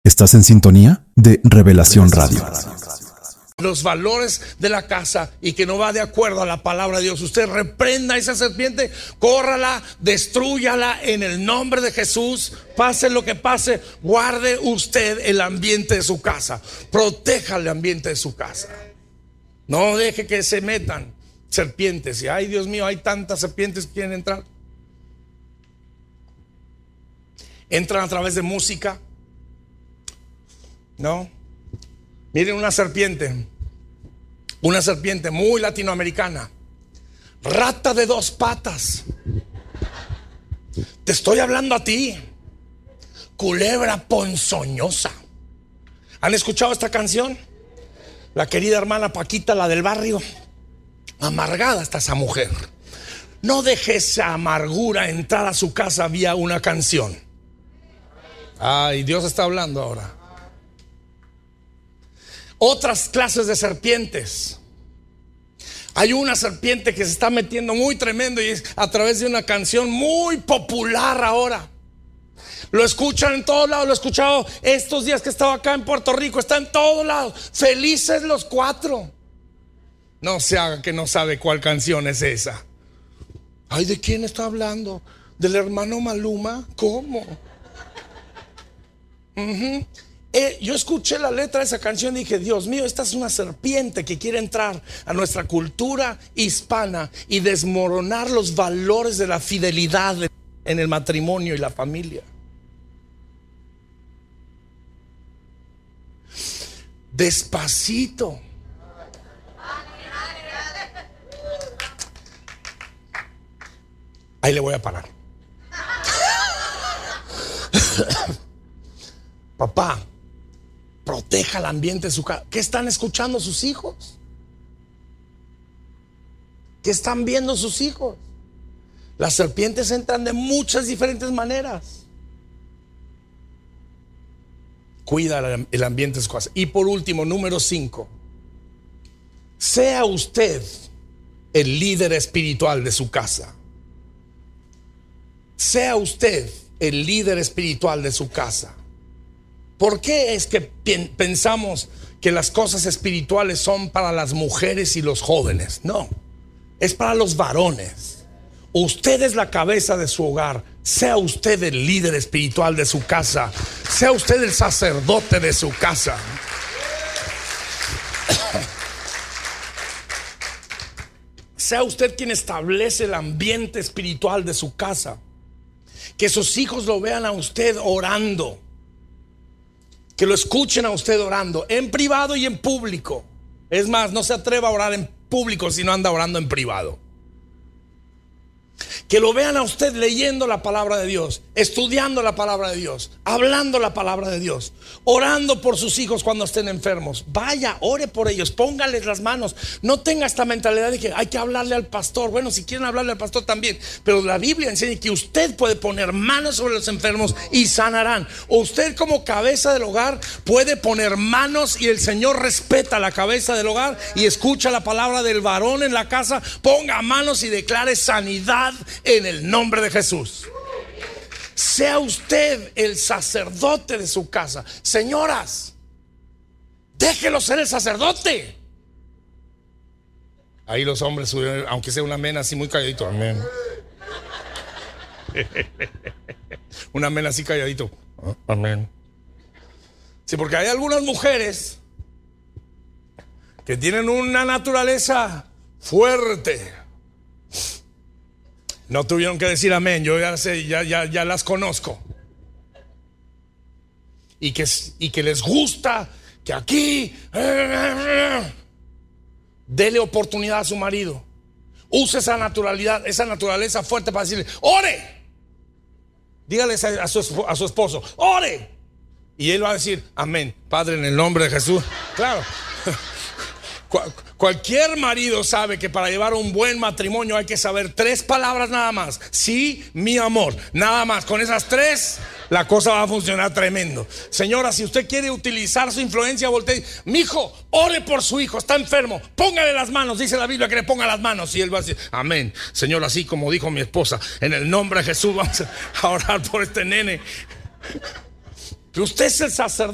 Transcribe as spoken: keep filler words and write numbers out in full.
Estás en sintonía de Revelación Radio. Los valores de la casa y que no va de acuerdo a la palabra de Dios. Usted reprenda a esa serpiente, córrala, destrúyala en el nombre de Jesús. Pase lo que pase, guarde usted el ambiente de su casa, proteja el ambiente de su casa. No deje que se metan serpientes. Y ay, Dios mío, hay tantas serpientes que quieren entrar. Entran a través de música. No, miren una serpiente, una serpiente muy latinoamericana, rata de dos patas. Te estoy hablando a ti, culebra ponzoñosa. ¿Han escuchado esta canción? La querida hermana Paquita, la del barrio. Amargada está esa mujer. No deje esa amargura entrar a su casa vía una canción. Ay, Dios está hablando ahora. Otras clases de serpientes. Hay una serpiente que se está metiendo muy tremendo y es a través de una canción muy popular ahora. Lo escuchan en todos lados. Lo he escuchado estos días que estaba acá en Puerto Rico. Está en todos lados. Felices los cuatro. No se haga que no sabe cuál canción es esa. Ay, ¿de quién está hablando? ¿Del hermano Maluma? ¿Cómo? Uh-huh. Eh, yo escuché la letra de esa canción y dije, Dios mío, esta es una serpiente que quiere entrar a nuestra cultura hispana y desmoronar los valores de la fidelidad en el matrimonio y la familia. Despacito. Ahí le voy a parar. Papá, proteja el ambiente de su casa. ¿Qué están escuchando sus hijos? ¿Qué están viendo sus hijos? Las serpientes entran de muchas diferentes maneras. Cuida el ambiente de su casa. Y por último, número cinco. Sea usted el líder espiritual de su casa. Sea usted el líder espiritual de su casa. ¿Por qué es que pensamos que las cosas espirituales son para las mujeres y los jóvenes? No, es para los varones. Usted es la cabeza de su hogar. Sea usted el líder espiritual de su casa. Sea usted el sacerdote de su casa. Sea usted quien establece el ambiente espiritual de su casa. Que sus hijos lo vean a usted orando. Que lo escuchen a usted orando en privado y en público. Es más, no se atreva a orar en público si no anda orando en privado. Que lo vean a usted leyendo la palabra de Dios, estudiando la palabra de Dios, hablando la palabra de Dios, orando por sus hijos cuando estén enfermos. Vaya, ore por ellos, póngales las manos. No tenga esta mentalidad de que hay que hablarle al pastor. Bueno, si quieren hablarle al pastor también, pero la Biblia enseña que usted puede poner manos sobre los enfermos y sanarán. O usted como cabeza del hogar puede poner manos y el Señor respeta la cabeza del hogar y escucha la palabra del varón en la casa. Ponga manos y declare sanidad en el nombre de Jesús. Sea usted el sacerdote de su casa. Señoras, déjelo ser el sacerdote. Ahí los hombres subieron, aunque sea un amén así muy calladito. Amén. Un amén así calladito. Amén. Sí, porque hay algunas mujeres que tienen una naturaleza fuerte. No tuvieron que decir amén. Yo ya sé, ya, ya, ya las conozco. Y que, y que les gusta que aquí dele oportunidad a su marido. Use esa naturalidad, esa naturaleza fuerte para decirle, ore. Dígale a su, a su esposo, ore. Y él va a decir, amén, Padre, en el nombre de Jesús. Claro. Cualquier marido sabe que para llevar un buen matrimonio hay que saber tres palabras nada más. Sí, mi amor, nada más. Con esas tres la cosa va a funcionar tremendo. Señora, si usted quiere utilizar su influencia, voltee. Mi hijo, ore por su hijo, está enfermo, póngale las manos. Dice la Biblia que le ponga las manos. Y él va a decir, amén, Señor, así como dijo mi esposa, en el nombre de Jesús vamos a orar por este nene. Que usted es el sacerdote.